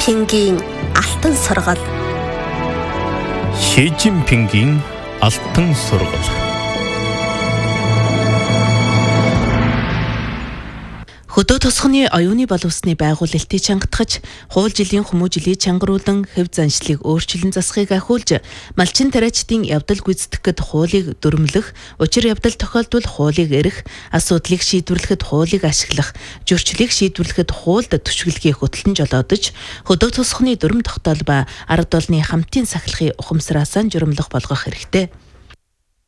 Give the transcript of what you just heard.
Жинпингийн алтан сургал. Жинпингийн алтан сургал. Хөдөө тосгоны оюуны боловсны байгуулалтыг чангатгаж, хууль жилийн хүмүүжлийг чангаруулан хэв заншлыг өөрчлөн засахыг ахиулж, малчин тариачдын явдал гүйцэтгэхэд хуулийг дүрмлэх, учир явдал тохиолдвол хуулийг эрэх, асуудлыг шийдвэрлэхэд хуулийг ашиглах, зөрчлийг шийдвэрлэхэд хуульд түшгэлгийг хөтлөн жолоодож, хөдөө тосгоны дүрм тогтоол ба арга долны хамтын сахилгын ухамсараасаа журамлах болгох хэрэгтэй.